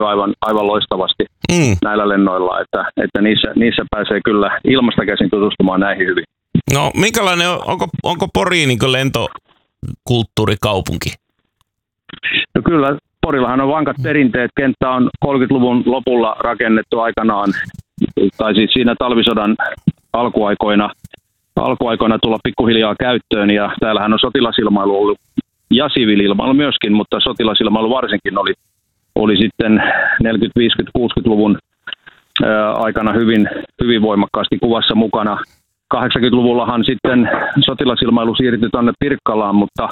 aivan loistavasti näillä lennoilla, että niissä pääsee kyllä ilmasta käsin tutustumaan näihin hyvin. No minkälainen, onko Pori niin kuin lentokulttuurikaupunki? No kyllä, Porillahan on vankat perinteet. Kenttä on 30-luvun lopulla rakennettu aikanaan, tai siis siinä talvisodan alkuaikoina tulla pikkuhiljaa käyttöön, ja täällähän on sotilasilmailu ollut ja siviili-ilmailu myöskin, mutta sotilasilmailu varsinkin oli sitten 40-, 50-, 60-luvun aikana hyvin voimakkaasti kuvassa mukana. 80-luvullahan sitten sotilasilmailu siirtyi tuonne Pirkkalaan, mutta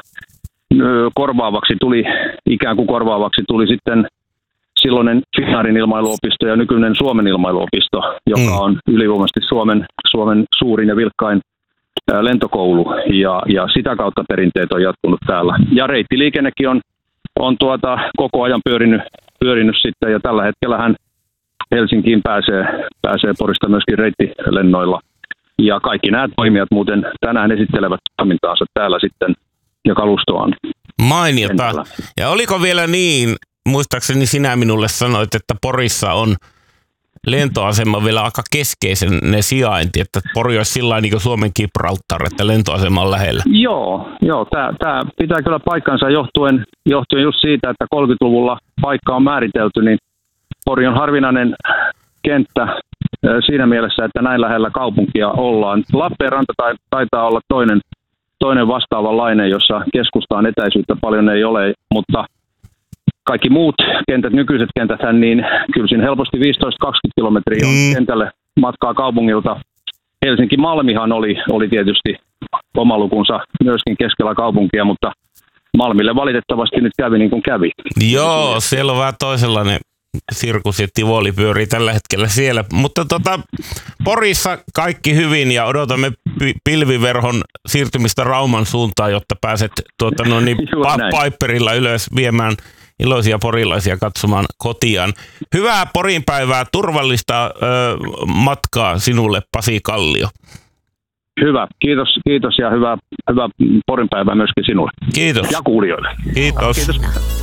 ikään kuin korvaavaksi tuli sitten silloinen Finnairin ilmailuopisto ja nykyinen Suomen ilmailuopisto, joka on ylivoimaisesti Suomen suurin ja vilkkain lentokoulu, ja sitä kautta perinteet on jatkunut täällä. Ja reittiliikennekin on koko ajan pyörinyt sitten, ja tällä hetkellähän Helsinkiin pääsee Porista myöskin reittilennoilla. Ja kaikki nämä toimijat muuten tänään esittelevät toimintaansa täällä sitten ja kalustoaan. Mainiota. Ja oliko vielä niin, muistaakseni sinä minulle sanoit, että Porissa on lentoasema vielä aika keskeisen ne sijainti, että Pori olisi sillain niin kuin Suomen Gibraltar, että lentoasema on lähellä. Joo, tämä pitää kyllä paikkansa johtuen just siitä, että 30-luvulla paikka on määritelty, niin Pori on harvinainen kenttä siinä mielessä, että näin lähellä kaupunkia ollaan. Lappeenranta taitaa olla toinen vastaavanlainen, jossa keskustaan etäisyyttä paljon ei ole, mutta kaikki muut kentät, nykyiset kentäthän, niin kyllä siinä helposti 15-20 kilometriä on kentälle matkaa kaupungilta. Helsinki-Malmihan oli tietysti oma lukunsa myöskin keskellä kaupunkia, mutta Malmille valitettavasti nyt kävi niin kuin kävi. Joo, siellä on vähän toisenlainen sirkus ja tivoli pyörii tällä hetkellä siellä, mutta Porissa kaikki hyvin ja odotamme pilviverhon siirtymistä Rauman suuntaan, jotta pääset Piperilla ylös viemään iloisia porilaisia katsomaan kotiaan. Hyvää Porin päivää, turvallista matkaa sinulle, Pasi Kallio. Hyvä, kiitos ja hyvää Porin päivää myöskin sinulle. Kiitos. Ja kuulijoille. Kiitos. Kiitos.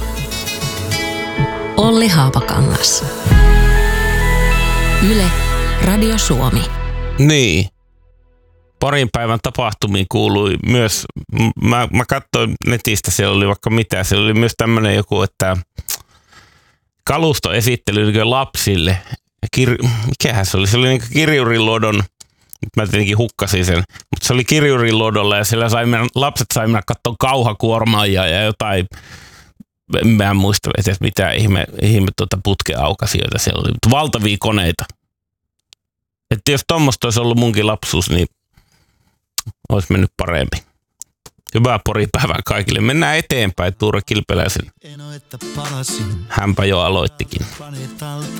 Olli Haapakangas. Yle, Radio Suomi. Niin. Porin päivän tapahtumiin kuului myös, mä katsoin netistä, siellä oli vaikka mitä, siellä oli myös tämmöinen joku, että kalustoesittely lapsille. Mikähän se oli? Se oli niin kuin Kirjuriluodon, mä tietenkin hukkasin sen, mutta se oli Kirjuriluodolla ja siellä lapset sai mennä katsoa kauhakuormaajia ja jotain. Mä en muista edes mitään ihme putkeaukasioita siellä oli, mutta valtavia koneita. Että jos tommoista olisi ollut munkin lapsuus, niin olisi mennyt paremmin. Hyvää poripäivää kaikille. Mennään eteenpäin Tuure Kilpeläisen. Hänpä jo aloittikin.